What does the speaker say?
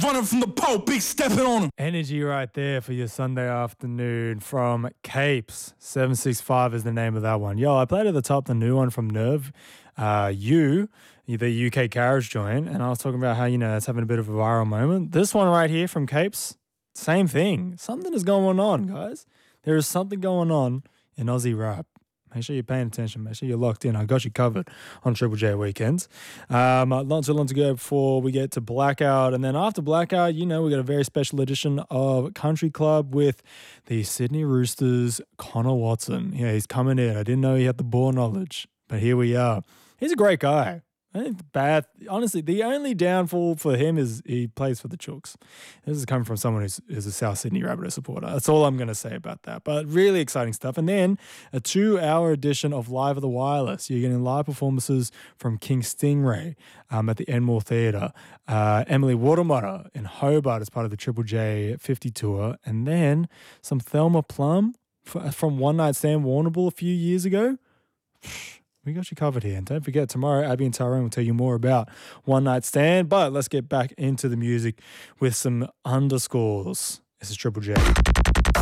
running from the pole, big stepping on him. Energy right there for your Sunday afternoon from Capes. 765 is the name of that one. Yo, I played at the top the new one from Nerve, the UK Carriage joint, and I was talking about how, it's having a bit of a viral moment. This one right here from Capes, same thing. Something is going on, guys. There is something going on in Aussie rap. Make sure you're paying attention. Make sure you're locked in. I got you covered on Triple J Weekends. Not too long to go before we get to Blackout. And then after Blackout, we got a very special edition of Country Club with the Sydney Roosters, Connor Watson. Yeah, he's coming in. I didn't know he had the ball knowledge, but here we are. He's a great guy. I think honestly, the only downfall for him is he plays for the Chooks. This is coming from someone who's a South Sydney Rabbitohs supporter. That's all I'm going to say about that. But really exciting stuff. And then a 2-hour edition of Live at the Wireless. You're getting live performances from King Stingray at the Enmore Theatre. Emily Watermutter in Hobart as part of the Triple J 50 tour. And then some Thelma Plum from One Night Stand Warrnambool a few years ago. We got you covered here. And don't forget, tomorrow, Abby and Tyrone will tell you more about One Night Stand. But let's get back into the music with some underscores. This is Triple J.